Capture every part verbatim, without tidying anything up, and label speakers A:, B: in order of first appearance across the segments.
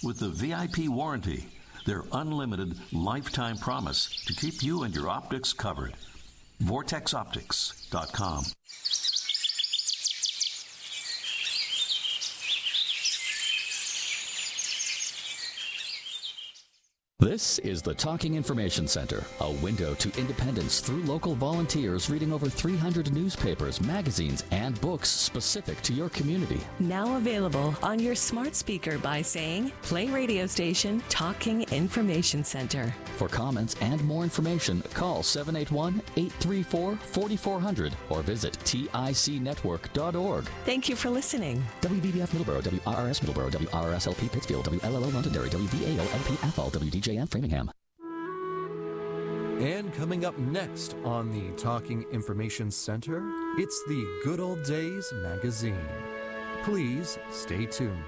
A: with the V I P warranty, their unlimited lifetime promise to keep you and your optics covered. vortex optics dot com.
B: This is the Talking Information Center, a window to independence through local volunteers reading over three hundred newspapers, magazines, and books specific to your community.
C: Now available on your smart speaker by saying, play radio station Talking Information Center.
B: For comments and more information, call seven eight one, eight three four, four four zero zero or visit tic network dot org.
C: Thank you for listening.
B: W V B F Middleborough, W R R S Middleborough, W R R S L P Pittsfield, W L L O Londonderry, W V A O L P Athol, W D J M Framingham.
D: And coming up next on the Talking Information Center, it's the Good Old Days magazine. Please stay tuned.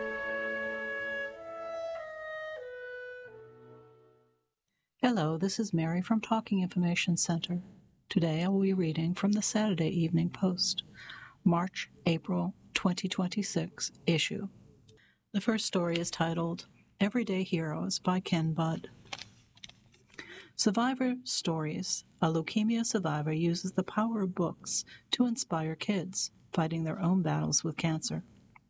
E: Hello, this is Mary from Talking Information Center. Today I will be reading from the Saturday Evening Post, March, April twenty twenty-six issue. The first story is titled Everyday Heroes by Ken Budd. Survivor Stories. A leukemia survivor uses the power of books to inspire kids fighting their own battles with cancer.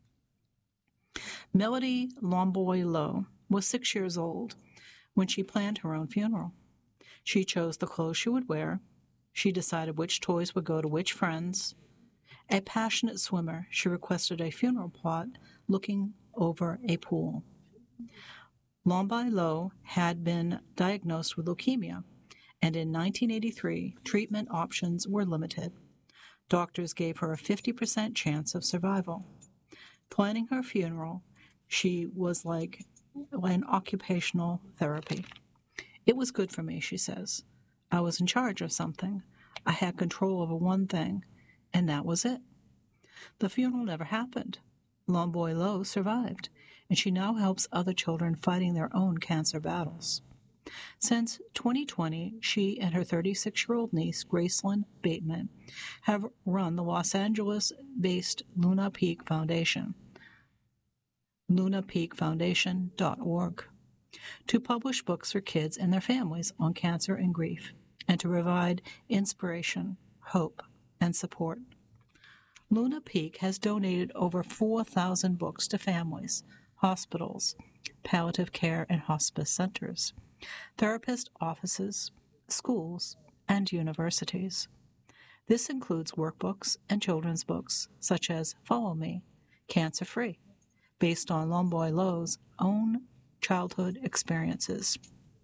E: Melody Lomboy Lowe was six years old when she planned her own funeral. She chose the clothes she would wear. She decided which toys would go to which friends. A passionate swimmer, she requested a funeral plot looking over a pool. Lomboy Lowe had been diagnosed with leukemia, and in nineteen eighty-three, treatment options were limited. Doctors gave her a fifty percent chance of survival. Planning her funeral, she was like an occupational therapy. It was good for me, she says. I was in charge of something. I had control over one thing, and that was it. The funeral never happened. Lomboy Lowe survived, and she now helps other children fighting their own cancer battles. Since twenty twenty, she and her thirty-six-year-old niece, Gracelyn Bateman, have run the Los Angeles-based Luna Peak Foundation, luna peak foundation dot org, to publish books for kids and their families on cancer and grief, and to provide inspiration, hope, and support. Luna Peak has donated over four thousand books to families, hospitals, palliative care and hospice centers, therapist offices, schools, and universities. This includes workbooks and children's books, such as Follow Me, Cancer Free, based on Lomboy Lowe's own childhood experiences,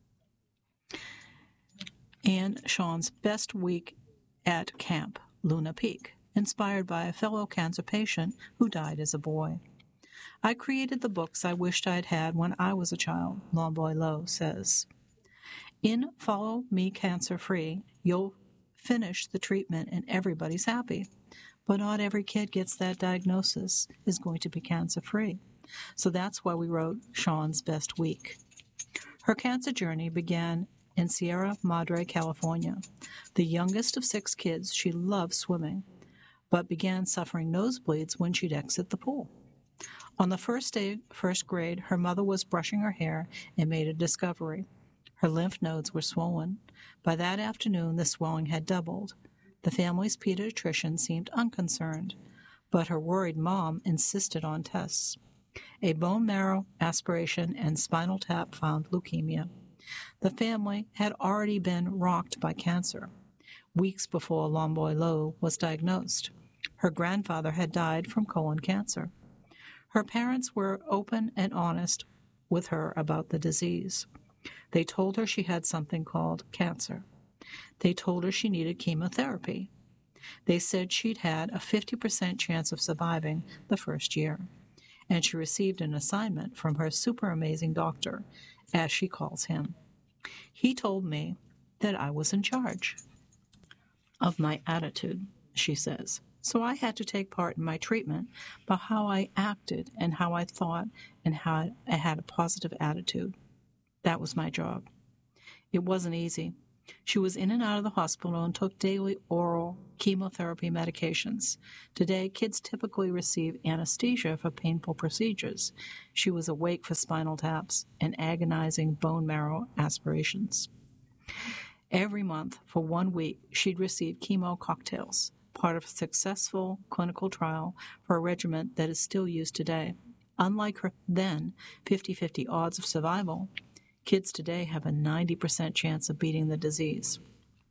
E: and Sean's Best Week at Camp, Luna Peak, inspired by a fellow cancer patient who died as a boy. I created the books I wished I'd had when I was a child, Lomboy Lowe says. In Follow Me Cancer Free, you'll finish the treatment and everybody's happy. But not every kid gets that diagnosis is going to be cancer-free. So that's why we wrote Sean's Best Week. Her cancer journey began in Sierra Madre, California. The youngest of six kids, she loved swimming, but began suffering nosebleeds when she'd exit the pool. On the first day, first grade, her mother was brushing her hair and made a discovery. Her lymph nodes were swollen. By that afternoon, the swelling had doubled. The family's pediatrician seemed unconcerned, but her worried mom insisted on tests. A bone marrow aspiration and spinal tap found leukemia. The family had already been rocked by cancer weeks before Lomboy Lowe was diagnosed. Her grandfather had died from colon cancer. Her parents were open and honest with her about the disease. They told her she had something called cancer. They told her she needed chemotherapy. They said she'd had a fifty percent chance of surviving the first year, and she received an assignment from her super amazing doctor, as she calls him. He told me that I was in charge of my attitude, she says. So I had to take part in my treatment by how I acted and how I thought and how I had a positive attitude. That was my job. It wasn't easy. She was in and out of the hospital and took daily oral chemotherapy medications. Today, kids typically receive anesthesia for painful procedures. She was awake for spinal taps and agonizing bone marrow aspirations. Every month, for one week, she'd receive chemo cocktails, part of a successful clinical trial for a regimen that is still used today. Unlike her then fifty-fifty odds of survival, kids today have a ninety percent chance of beating the disease.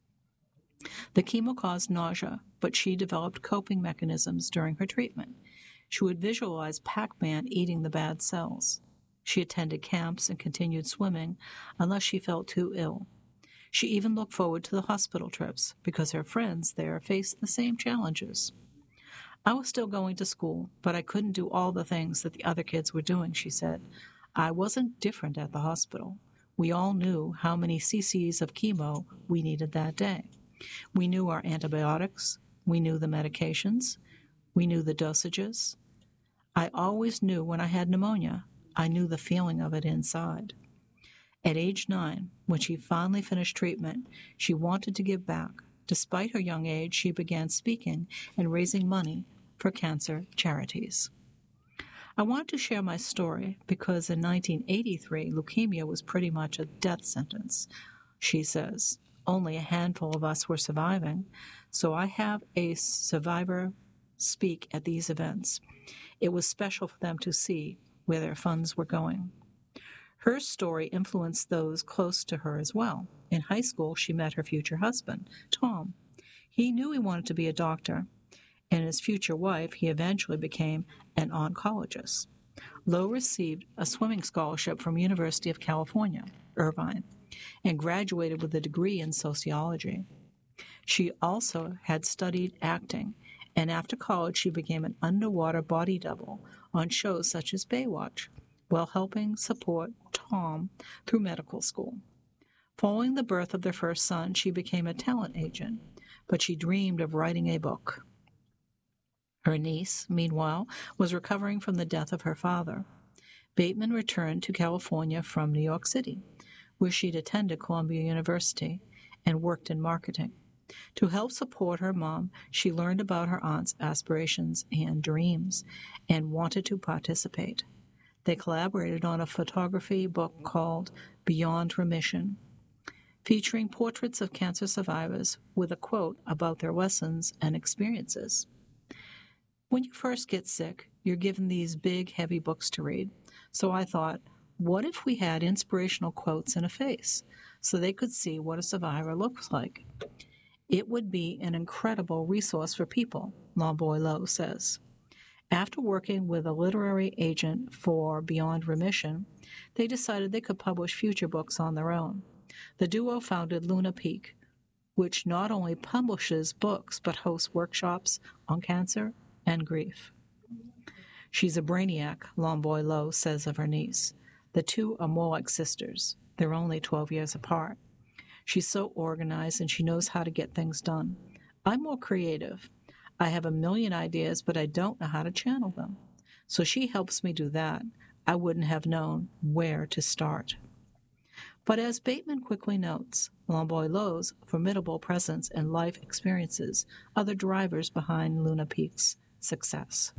E: The chemo caused nausea, but she developed coping mechanisms during her treatment. She would visualize Pac-Man eating the bad cells. She attended camps and continued swimming unless she felt too ill. She even looked forward to the hospital trips because her friends there faced the same challenges. I was still going to school, but I couldn't do all the things that the other kids were doing, she said. I wasn't different at the hospital. We all knew how many cc's of chemo we needed that day. We knew our antibiotics. We knew the medications. We knew the dosages. I always knew when I had pneumonia. I knew the feeling of it inside. At age nine, when she finally finished treatment, she wanted to give back. Despite her young age, she began speaking and raising money for cancer charities. I want to share my story because in nineteen eighty-three, leukemia was pretty much a death sentence, she says. Only a handful of us were surviving, so I have a survivor speak at these events. It was special for them to see where their funds were going. Her story influenced those close to her as well. In high school, she met her future husband, Tom. He knew he wanted to be a doctor, and his future wife, he eventually became an oncologist. Lowe received a swimming scholarship from University of California, Irvine, and graduated with a degree in sociology. She also had studied acting, and after college she became an underwater body double on shows such as Baywatch, while helping support Tom through medical school. Following the birth of their first son, she became a talent agent, but she dreamed of writing a book. Her niece, meanwhile, was recovering from the death of her father. Bateman returned to California from New York City, where she'd attended Columbia University and worked in marketing. To help support her mom, she learned about her aunt's aspirations and dreams and wanted to participate. They collaborated on a photography book called Beyond Remission, featuring portraits of cancer survivors with a quote about their lessons and experiences. When you first get sick, you're given these big, heavy books to read. So I thought, what if we had inspirational quotes in a face so they could see what a survivor looks like? It would be an incredible resource for people, Lomboy Lowe says. After working with a literary agent for Beyond Remission, they decided they could publish future books on their own. The duo founded Luna Peak, which not only publishes books but hosts workshops on cancer and grief. She's a brainiac, Lomboy Lowe says of her niece. The two are more like sisters. They're only twelve years apart. She's so organized and she knows how to get things done. I'm more creative. I have a million ideas, but I don't know how to channel them. So she helps me do that. I wouldn't have known where to start. But as Bateman quickly notes, Lomboy Lowe's formidable presence and life experiences are the drivers behind Luna Peak's success.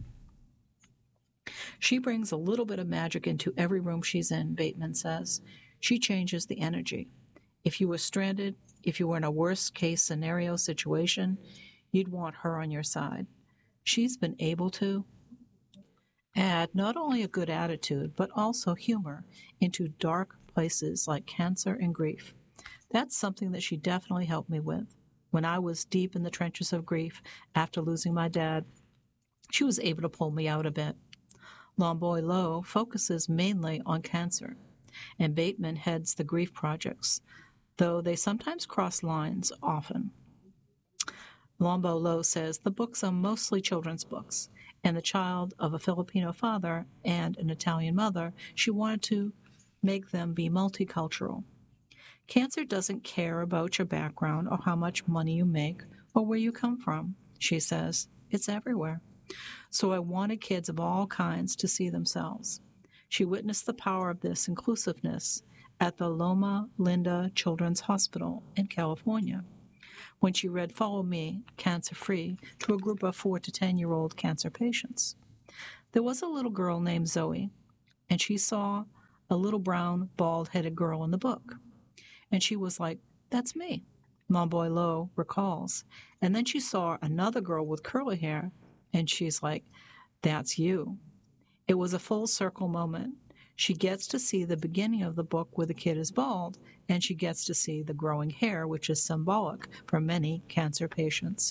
E: She brings a little bit of magic into every room she's in, Bateman says. She changes the energy. If you were stranded, if you were in a worst-case scenario situation, you'd want her on your side. She's been able to add not only a good attitude, but also humor into dark places like cancer and grief. That's something that she definitely helped me with. When I was deep in the trenches of grief after losing my dad, she was able to pull me out a bit. Lomboy Lowe focuses mainly on cancer, and Bateman heads the grief projects, though they sometimes cross lines often. Lomboy Lowe says the books are mostly children's books, and the child of a Filipino father and an Italian mother, she wanted to make them be multicultural. Cancer doesn't care about your background or how much money you make or where you come from, she says. It's everywhere. So I wanted kids of all kinds to see themselves. She witnessed the power of this inclusiveness at the Loma Linda Children's Hospital in California when she read Follow Me, Cancer Free to a group of four to ten-year-old cancer patients. There was a little girl named Zoe, and she saw a little brown, bald-headed girl in the book. And she was like, "That's me," Lomboy Lowe recalls. And then she saw another girl with curly hair, and she's like, "That's you." It was a full circle moment. She gets to see the beginning of the book where the kid is bald, and she gets to see the growing hair, which is symbolic for many cancer patients.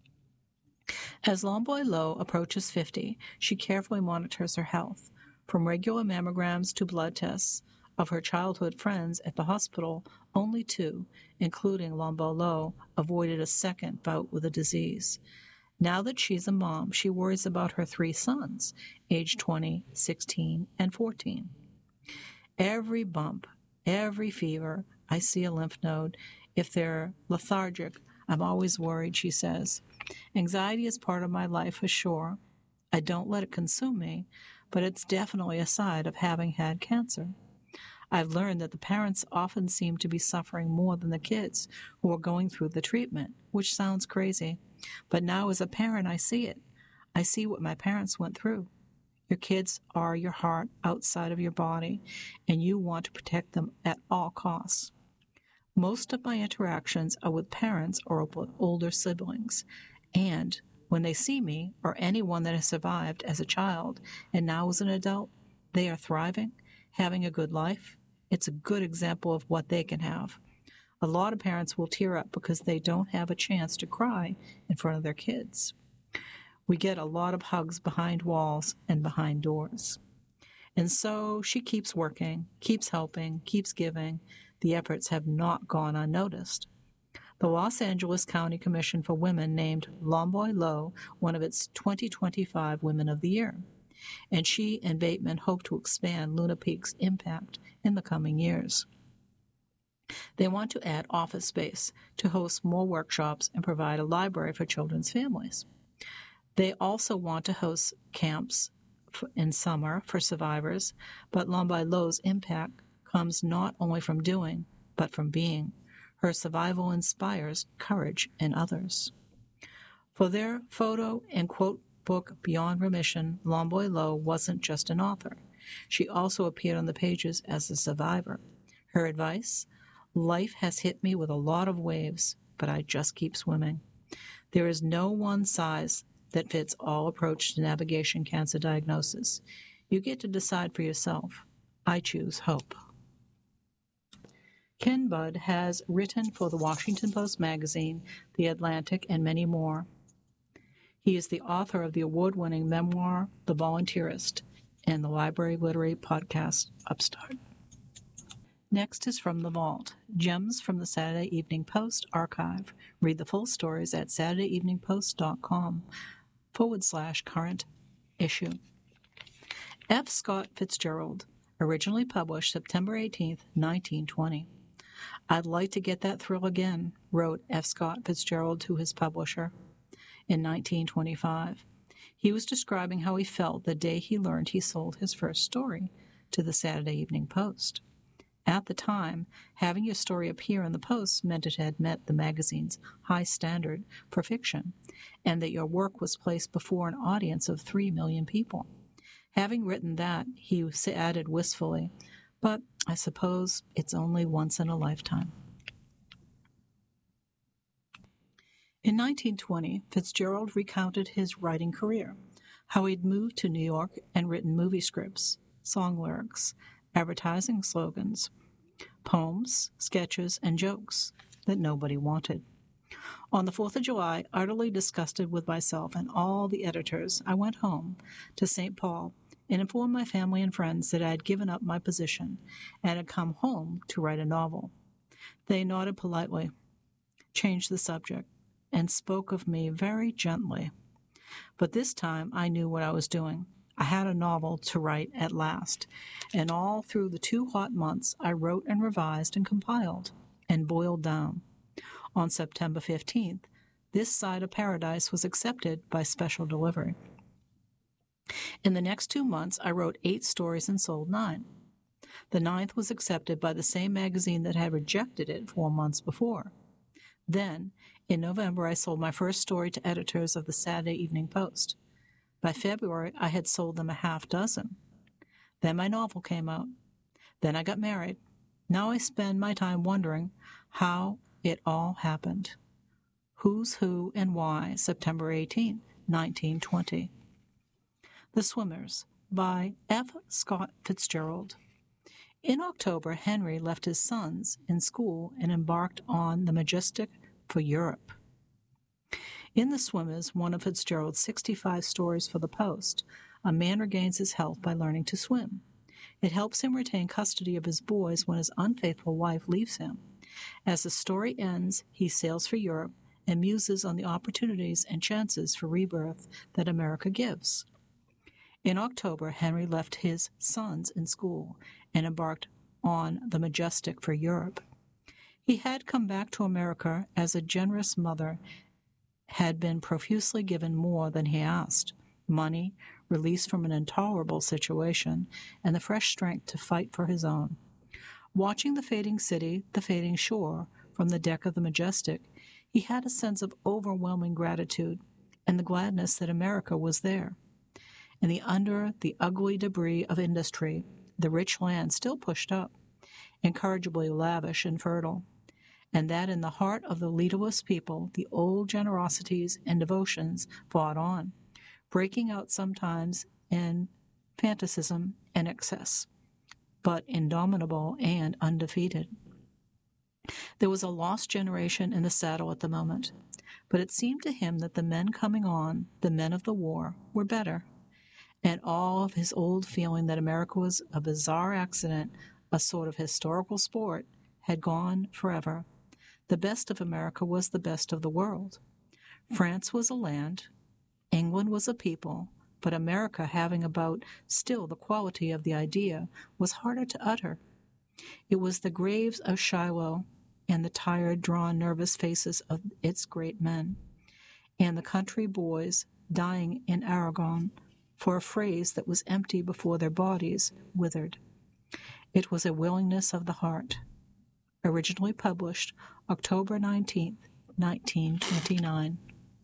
E: As Lomboy Lowe approaches fifty, she carefully monitors her health, from regular mammograms to blood tests. Of her childhood friends at the hospital, only two, including Lomboy Lowe, avoided a second bout with the disease. Now that she's a mom, she worries about her three sons, aged twenty, sixteen, and fourteen. Every bump, every fever, I see a lymph node. If they're lethargic, I'm always worried, she says. Anxiety is part of my life for sure. I don't let it consume me, but it's definitely a side of having had cancer. I've learned that the parents often seem to be suffering more than the kids who are going through the treatment, which sounds crazy. But now as a parent, I see it. I see what my parents went through. Your kids are your heart outside of your body, and you want to protect them at all costs. Most of my interactions are with parents or with older siblings, and when they see me or anyone that has survived as a child and now as an adult, they are thriving, having a good life. It's a good example of what they can have. A lot of parents will tear up because they don't have a chance to cry in front of their kids. We get a lot of hugs behind walls and behind doors. And so she keeps working, keeps helping, keeps giving. The efforts have not gone unnoticed. The Los Angeles County Commission for Women named Lomboy Lowe one of its twenty twenty-five Women of the Year, and she and Bateman hope to expand Luna Peak's impact in the coming years. They want to add office space to host more workshops and provide a library for children's families. They also want to host camps in summer for survivors, but Lomboy Lowe's impact comes not only from doing, but from being. Her survival inspires courage in others. For their photo and quote book Beyond Remission, Lomboy Lowe wasn't just an author. She also appeared on the pages as a survivor. Her advice? Life has hit me with a lot of waves, but I just keep swimming. There is no one size that fits all approach to navigation cancer diagnosis. You get to decide for yourself. I choose hope. Ken Budd has written for the Washington Post magazine, The Atlantic, and many more. He is the author of the award-winning memoir, The Volunteerist, and the library literary podcast, Upstart. Next is From the Vault, Gems from the Saturday Evening Post archive. Read the full stories at saturdayeveningpost.com forward slash current issue. F. Scott Fitzgerald, originally published September eighteenth, nineteen twenty. I'd like to get that thrill again, wrote F. Scott Fitzgerald to his publisher in nineteen twenty-five. He was describing how he felt the day he learned he sold his first story to the Saturday Evening Post. At the time, having your story appear in the Post meant it had met the magazine's high standard for fiction, and that your work was placed before an audience of three million people. Having written that, he added wistfully, but I suppose it's only once in a lifetime. In nineteen twenty, Fitzgerald recounted his writing career, how he'd moved to New York and written movie scripts, song lyrics, advertising slogans, poems, sketches, and jokes that nobody wanted. On the fourth of July, utterly disgusted with myself and all the editors, I went home to Saint Paul and informed my family and friends that I had given up my position and had come home to write a novel. They nodded politely, changed the subject, and spoke of me very gently. But this time I knew what I was doing. I had a novel to write at last, and all through the two hot months I wrote and revised and compiled and boiled down. On September fifteenth, This Side of Paradise was accepted by special delivery. In the next two months, I wrote eight stories and sold nine. The ninth was accepted by the same magazine that had rejected it four months before. Then, in November, I sold my first story to editors of the Saturday Evening Post. By February, I had sold them a half dozen. Then my novel came out. Then I got married. Now I spend my time wondering how it all happened. Who's Who and Why, September eighteenth, nineteen twenty. The Swimmers, by F. Scott Fitzgerald. In October, Henry left his sons in school and embarked on the Majestic for Europe. In The Swimmers, one of Fitzgerald's sixty-five stories for the Post, a man regains his health by learning to swim. It helps him retain custody of his boys when his unfaithful wife leaves him. As the story ends, he sails for Europe and muses on the opportunities and chances for rebirth that America gives. In October, Henry left his sons in school and embarked on the Majestic for Europe. He had come back to America as a generous mother had been profusely given more than he asked: money, release from an intolerable situation, and the fresh strength to fight for his own. Watching the fading city, the fading shore, from the deck of the Majestic, he had a sense of overwhelming gratitude and the gladness that America was there. And the under the ugly debris of industry, the rich land still pushed up, incorrigibly lavish and fertile, and that in the heart of the leaderless people the old generosities and devotions fought on, breaking out sometimes in fanaticism and excess, but indomitable and undefeated. There was a lost generation in the saddle at the moment, but it seemed to him that the men coming on, the men of the war, were better. And all of his old feeling that America was a bizarre accident, a sort of historical sport, had gone forever. The best of America was the best of the world. France was a land, England was a people, but America, having about still the quality of the idea, was harder to utter. It was the graves of Shiloh and the tired, drawn, nervous faces of its great men, and the country boys dying in Aragon for a phrase that was empty before their bodies withered. It was a willingness of the heart. Originally published October nineteenth, nineteen twenty-nine.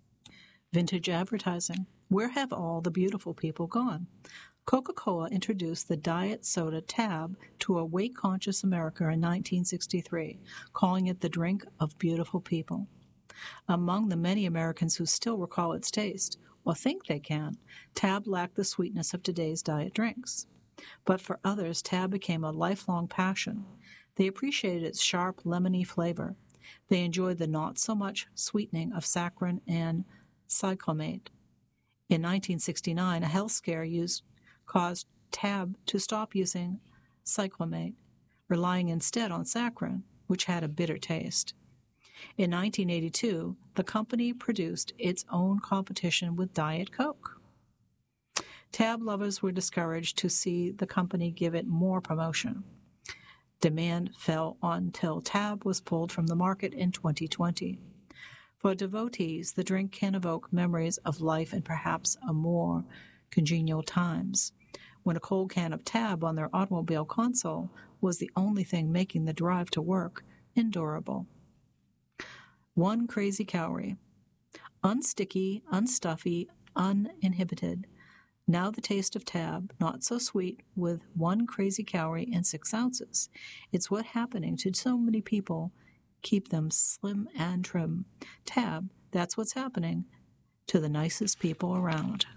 E: Vintage advertising. Where have all the beautiful people gone? Coca-Cola introduced the diet soda Tab to a weight-conscious America in nineteen sixty-three, calling it the drink of beautiful people. Among the many Americans who still recall its taste, or think they can, Tab lacked the sweetness of today's diet drinks. But for others, Tab became a lifelong passion. They appreciated its sharp, lemony flavor. They enjoyed the not-so-much sweetening of saccharin and cyclamate. In nineteen sixty-nine, a health scare used, caused Tab to stop using cyclamate, relying instead on saccharin, which had a bitter taste. In nineteen eighty-two, the company produced its own competition with Diet Coke. Tab lovers were discouraged to see the company give it more promotion. Demand fell until Tab was pulled from the market in twenty twenty. For devotees, the drink can evoke memories of life and perhaps a more congenial times, when a cold can of Tab on their automobile console was the only thing making the drive to work endurable. One crazy calorie. Unsticky, unstuffy, uninhibited. Now the taste of Tab, not so sweet, with one crazy calorie and six ounces. It's what happening to so many people keep them slim and trim. Tab, that's what's happening to the nicest people around.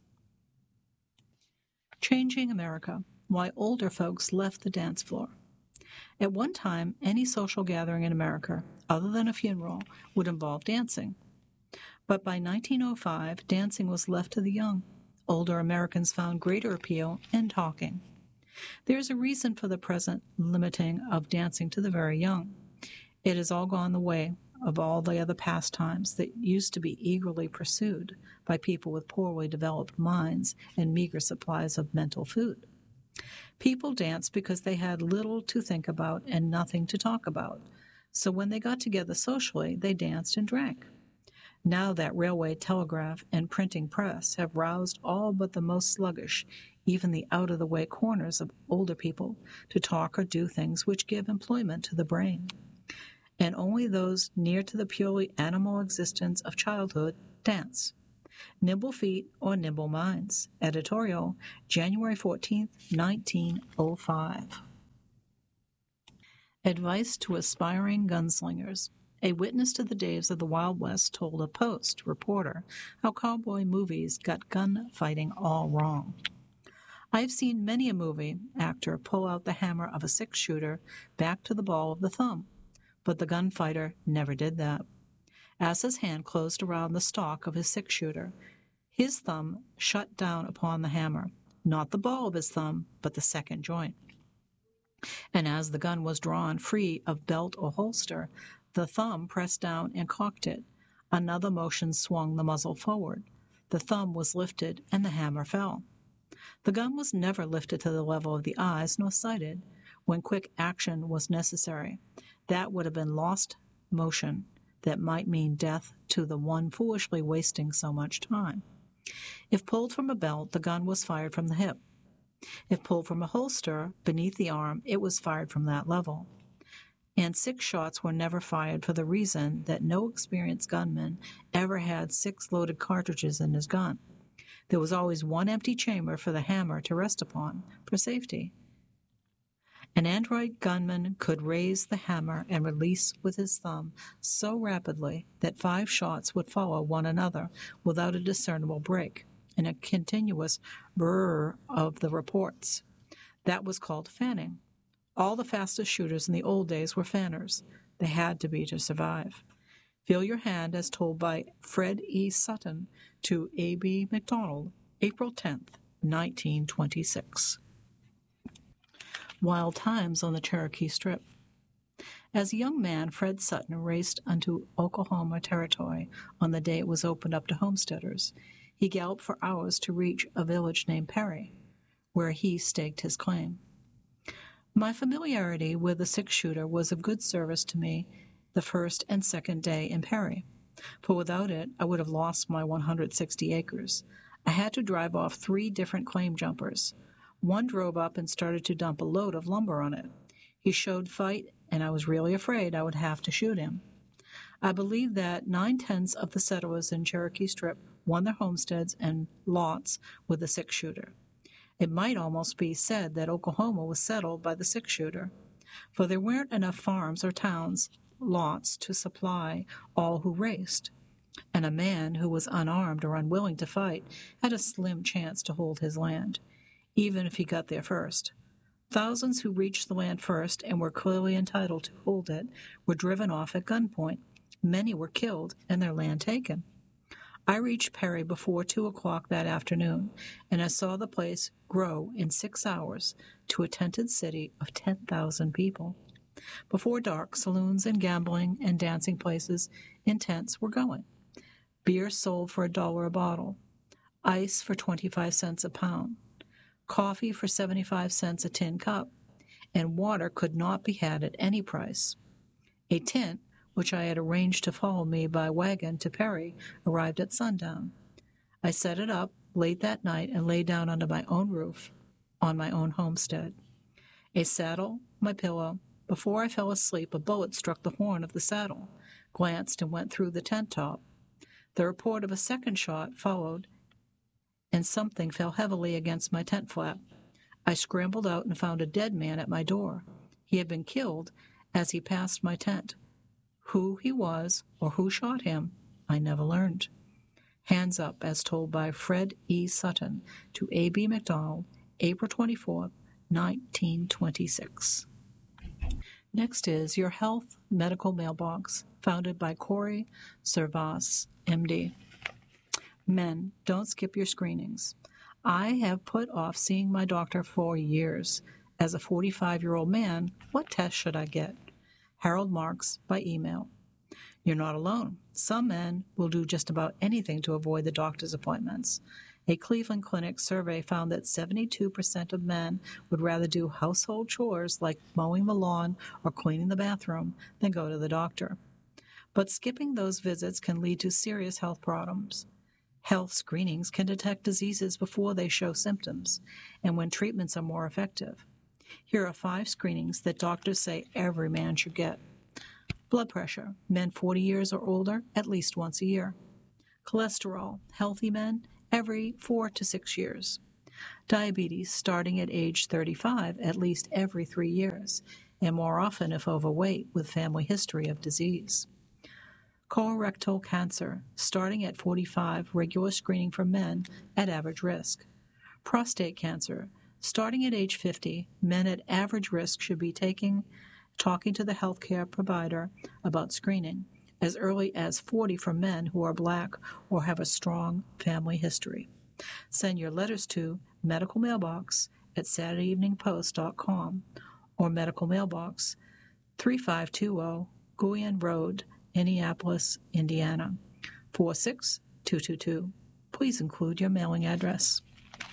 E: Changing America. Why older folks left the dance floor. At one time, any social gathering in America, other than a funeral, would involve dancing. But by nineteen oh five, dancing was left to the young. Older Americans found greater appeal in talking. There is a reason for the present limiting of dancing to the very young. It has all gone the way of all the other pastimes that used to be eagerly pursued by people with poorly developed minds and meager supplies of mental food. People danced because they had little to think about and nothing to talk about. So when they got together socially, they danced and drank. Now that railway, telegraph, and printing press have roused all but the most sluggish, even the out-of-the-way corners of older people, to talk or do things which give employment to the brain. And only those near to the purely animal existence of childhood dance. Nimble feet or nimble minds. Editorial, January fourteenth, nineteen oh five. Advice to aspiring gunslingers. A witness to the days of the Wild West told a Post reporter how cowboy movies got gunfighting all wrong. I have seen many a movie actor pull out the hammer of a six-shooter back to the ball of the thumb, but the gunfighter never did that. As his hand closed around the stock of his six-shooter, his thumb shut down upon the hammer, not the ball of his thumb, but the second joint. And as the gun was drawn free of belt or holster, the thumb pressed down and cocked it. Another motion swung the muzzle forward. The thumb was lifted, and the hammer fell. The gun was never lifted to the level of the eyes nor sighted when quick action was necessary. That would have been lost motion that might mean death to the one foolishly wasting so much time. If pulled from a belt, the gun was fired from the hip. If pulled from a holster beneath the arm, it was fired from that level. And six shots were never fired for the reason that no experienced gunman ever had six loaded cartridges in his gun. There was always one empty chamber for the hammer to rest upon, for safety. An android gunman could raise the hammer and release with his thumb so rapidly that five shots would follow one another without a discernible break, in a continuous brrr of the reports. That was called fanning. All the fastest shooters in the old days were fanners. They had to be to survive. Feel your hand as told by Fred E. Sutton to A B McDonald, April tenth, nineteen twenty-six. Wild Times on the Cherokee Strip. As a young man, Fred Sutton raced unto Oklahoma Territory on the day it was opened up to homesteaders. He galloped for hours to reach a village named Perry, where he staked his claim. My familiarity with the six-shooter was of good service to me the first and second day in Perry, for without it I would have lost my one hundred sixty acres. I had to drive off three different claim jumpers. One drove up and started to dump a load of lumber on it. He showed fight, and I was really afraid I would have to shoot him. I believe that nine-tenths of the settlers in Cherokee Strip won their homesteads and lots with the six-shooter. It might almost be said that Oklahoma was settled by the six-shooter, for there weren't enough farms or towns, lots, to supply all who raced, and a man who was unarmed or unwilling to fight had a slim chance to hold his land, even if he got there first. Thousands who reached the land first and were clearly entitled to hold it were driven off at gunpoint. Many were killed and their land taken. I reached Perry before two o'clock that afternoon, and I saw the place grow in six hours to a tented city of ten thousand people. Before dark, saloons and gambling and dancing places in tents were going. Beer sold for a dollar a bottle, ice for twenty-five cents a pound, coffee for seventy-five cents a tin cup, and water could not be had at any price. A tent, which I had arranged to follow me by wagon to Perry, arrived at sundown. I set it up late that night and lay down under my own roof on my own homestead. A saddle, my pillow. Before I fell asleep, a bullet struck the horn of the saddle, glanced and went through the tent top. The report of a second shot followed, and something fell heavily against my tent flap. I scrambled out and found a dead man at my door. He had been killed as he passed my tent. Who he was or who shot him, I never learned. Hands up, as told by Fred E. Sutton to A B McDonald, April twenty-fourth, nineteen twenty-six. Next is Your Health Medical Mailbox, founded by Corey Servas, M D. Men, don't skip your screenings. I have put off seeing my doctor for years. As a forty-five-year-old man, what test should I get? Harold Marks by email. You're not alone. Some men will do just about anything to avoid the doctor's appointments. A Cleveland Clinic survey found that seventy-two percent of men would rather do household chores like mowing the lawn or cleaning the bathroom than go to the doctor. But skipping those visits can lead to serious health problems. Health screenings can detect diseases before they show symptoms and when treatments are more effective. Here are five screenings that doctors say every man should get. Blood pressure, men forty years or older, at least once a year. Cholesterol, healthy men, every four to six years. Diabetes, starting at age thirty-five, at least every three years, and more often if overweight with family history of disease. Colorectal cancer, starting at forty-five, regular screening for men at average risk. Prostate cancer, starting at age fifty, men at average risk should be taking, talking to the healthcare provider about screening, as early as forty for men who are Black or have a strong family history. Send your letters to Medical Mailbox at Saturday Evening Post dot com or Medical Mailbox, three five two zero Guion Road, Indianapolis, Indiana, four six two two two. Please include your mailing address.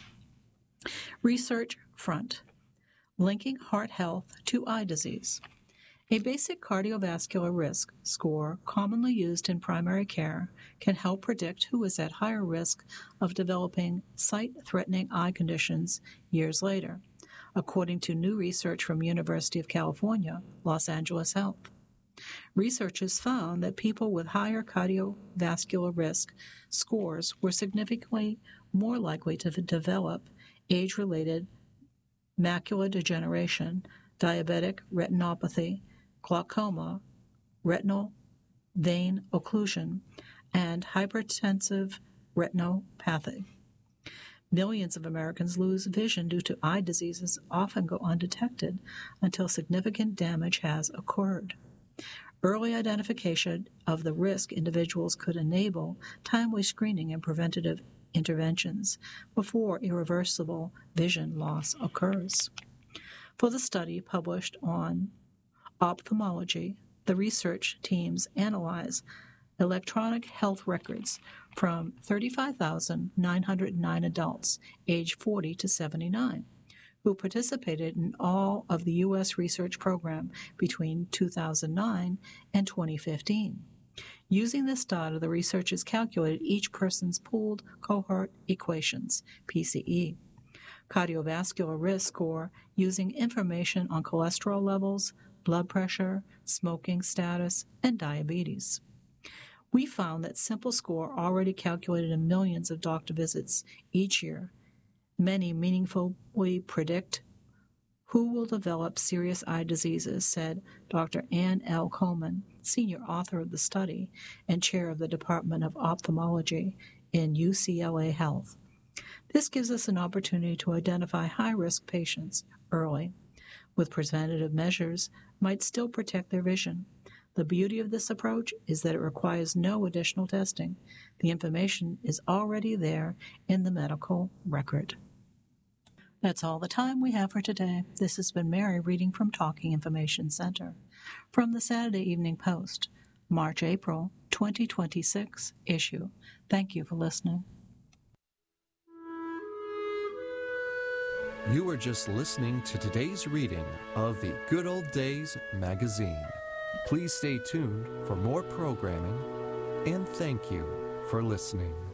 E: Research front. Linking heart health to eye disease. A basic cardiovascular risk score commonly used in primary care can help predict who is at higher risk of developing sight-threatening eye conditions years later, according to new research from University of California, Los Angeles Health. Researchers found that people with higher cardiovascular risk scores were significantly more likely to develop age-related macular degeneration, diabetic retinopathy, glaucoma, retinal vein occlusion, and hypertensive retinopathy. Millions of Americans lose vision due to eye diseases often go undetected until significant damage has occurred. Early identification of the risk individuals could enable timely screening and preventative interventions before irreversible vision loss occurs. For the study published on Ophthalmology, the research teams analyze electronic health records from thirty-five thousand nine hundred nine adults aged forty to seventy-nine who participated in all of the U S research program between two thousand nine and twenty fifteen. Using this data, the researchers calculated each person's pooled cohort equations, P C E, cardiovascular risk score using information on cholesterol levels, blood pressure, smoking status, and diabetes. We found that simple score already calculated in millions of doctor visits each year. Many meaningfully predict who will develop serious eye diseases, said Doctor Ann L. Coleman, senior author of the study and chair of the Department of Ophthalmology in U C L A Health. This gives us an opportunity to identify high-risk patients early, with preventative measures might still protect their vision. The beauty of this approach is that it requires no additional testing. The information is already there in the medical record. That's all the time we have for today. This has been Mary reading from Talking Information Center. From the Saturday Evening Post, March-April twenty twenty-six issue. Thank you for listening.
D: You were just listening to today's reading of the Good Old Days magazine. Please stay tuned for more programming, and thank you for listening.